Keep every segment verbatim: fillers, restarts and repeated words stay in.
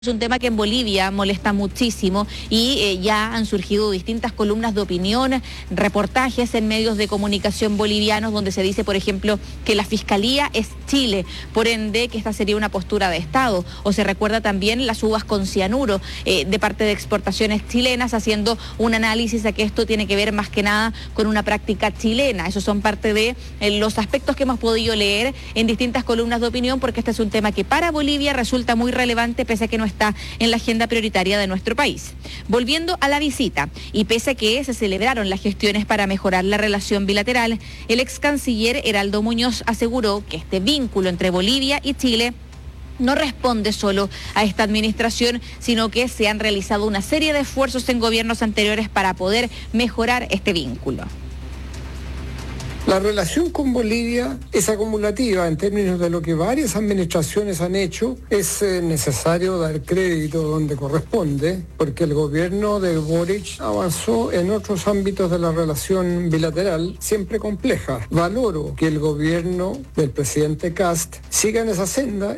Es un tema que en Bolivia molesta muchísimo y eh, ya han surgido distintas columnas de opinión, reportajes en medios de comunicación bolivianos donde se dice, por ejemplo, que la Fiscalía es Chile, por ende que esta sería una postura de Estado. O se recuerda también las uvas con cianuro eh, de parte de exportaciones chilenas, haciendo un análisis a que esto tiene que ver más que nada con una práctica chilena. Esos son parte de eh, los aspectos que hemos podido leer en distintas columnas de opinión, porque este es un tema que para Bolivia resulta muy relevante, pese a que no está en la agenda prioritaria de nuestro país. Volviendo a la visita, y pese a que se celebraron las gestiones para mejorar la relación bilateral, el ex canciller Heraldo Muñoz aseguró que este vínculo entre Bolivia y Chile no responde solo a esta administración, sino que se han realizado una serie de esfuerzos en gobiernos anteriores para poder mejorar este vínculo. La relación con Bolivia es acumulativa en términos de lo que varias administraciones han hecho. Es eh, necesario dar crédito donde corresponde, porque el gobierno de Boric avanzó en otros ámbitos de la relación bilateral, siempre compleja. Valoro que el gobierno del presidente Kast siga en esa senda.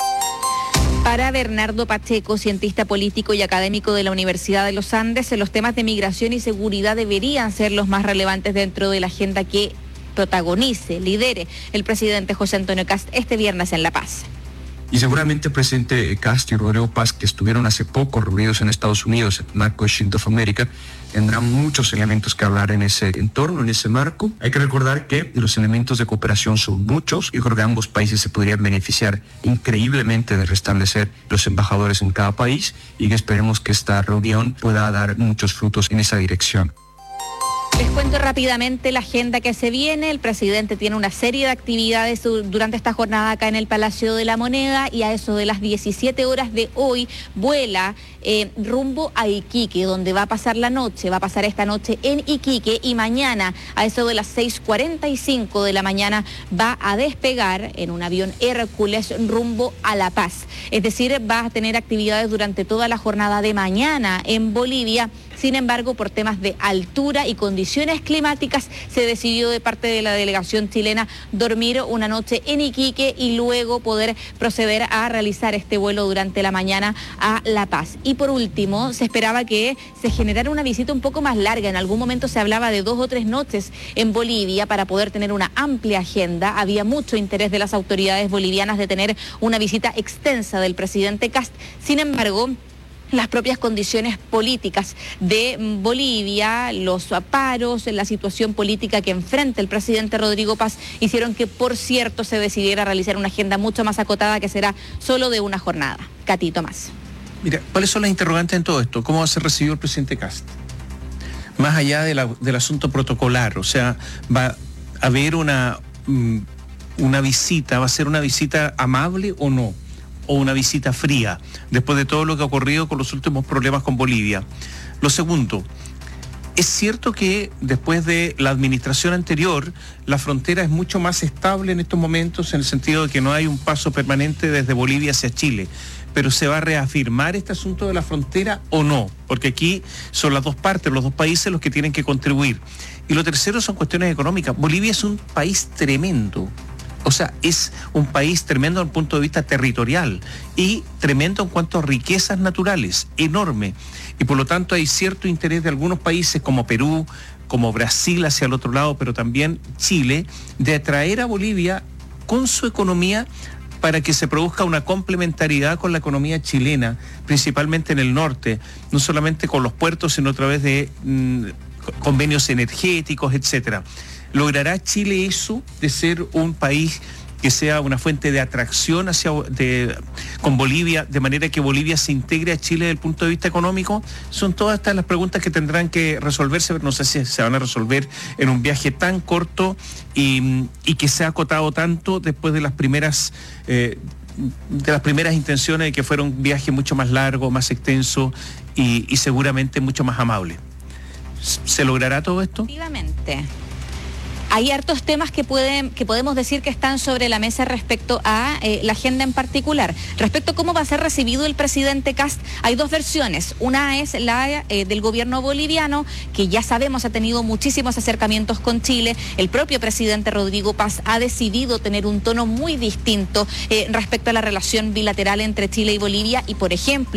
Para Bernardo Pacheco, cientista político y académico de la Universidad de los Andes, los temas de migración y seguridad deberían ser los más relevantes dentro de la agenda que protagonice, lidere el presidente José Antonio Kast este viernes en La Paz. Y seguramente el presidente Kast y Rodrigo Paz, que estuvieron hace poco reunidos en Estados Unidos, en el marco de Shield of America, tendrán muchos elementos que hablar en ese entorno, en ese marco. Hay que recordar que los elementos de cooperación son muchos. Yo creo que ambos países se podrían beneficiar increíblemente de restablecer los embajadores en cada país, y que esperemos que esta reunión pueda dar muchos frutos en esa dirección. Les cuento rápidamente la agenda que se viene. El presidente tiene una serie de actividades durante esta jornada acá en el Palacio de la Moneda, y a eso de las diecisiete horas de hoy vuela eh, rumbo a Iquique, donde va a pasar la noche, va a pasar esta noche en Iquique, y mañana a eso de las seis cuarenta y cinco de la mañana va a despegar en un avión Hércules rumbo a La Paz. Es decir, va a tener actividades durante toda la jornada de mañana en Bolivia. Sin embargo, por temas de altura y condiciones climáticas, se decidió de parte de la delegación chilena dormir una noche en Iquique y luego poder proceder a realizar este vuelo durante la mañana a La Paz. Y por último, se esperaba que se generara una visita un poco más larga. En algún momento se hablaba de dos o tres noches en Bolivia para poder tener una amplia agenda. Había mucho interés de las autoridades bolivianas de tener una visita extensa del presidente Kast. Sin embargo, las propias condiciones políticas de Bolivia, los paros, la situación política que enfrenta el presidente Rodrigo Paz, hicieron que, por cierto, se decidiera realizar una agenda mucho más acotada, que será solo de una jornada. Cati, Tomás. Mira, ¿cuáles son las interrogantes en todo esto? ¿Cómo va a ser recibido el presidente Kast? Más allá de la, del asunto protocolar, o sea, va a haber una, una visita, ¿va a ser una visita amable o no? O una visita fría, después de todo lo que ha ocurrido con los últimos problemas con Bolivia. Lo segundo, es cierto que después de la administración anterior, la frontera es mucho más estable en estos momentos, en el sentido de que no hay un paso permanente desde Bolivia hacia Chile. Pero ¿se va a reafirmar este asunto de la frontera o no? Porque aquí son las dos partes, los dos países los que tienen que contribuir. Y lo tercero son cuestiones económicas. Bolivia es un país tremendo. O sea, es un país tremendo desde el punto de vista territorial y tremendo en cuanto a riquezas naturales, enorme. Y por lo tanto hay cierto interés de algunos países como Perú, como Brasil hacia el otro lado, pero también Chile, de atraer a Bolivia con su economía para que se produzca una complementariedad con la economía chilena, principalmente en el norte, no solamente con los puertos, sino a través de mmm, convenios energéticos, etcétera. ¿Logrará Chile eso, de ser un país que sea una fuente de atracción hacia, de, con Bolivia, de manera que Bolivia se integre a Chile desde el punto de vista económico? Son todas estas las preguntas que tendrán que resolverse, pero no sé si se van a resolver en un viaje tan corto y, y que se ha acotado tanto después de las primeras... Eh, de las primeras intenciones de que fuera un viaje mucho más largo, más extenso y, y seguramente mucho más amable. ¿Se logrará todo esto? Efectivamente. Hay hartos temas que pueden, que podemos decir que están sobre la mesa respecto a eh, la agenda en particular. Respecto a cómo va a ser recibido el presidente Kast, hay dos versiones. Una es la eh, del gobierno boliviano, que ya sabemos ha tenido muchísimos acercamientos con Chile. El propio presidente Rodrigo Paz ha decidido tener un tono muy distinto eh, respecto a la relación bilateral entre Chile y Bolivia y, por ejemplo,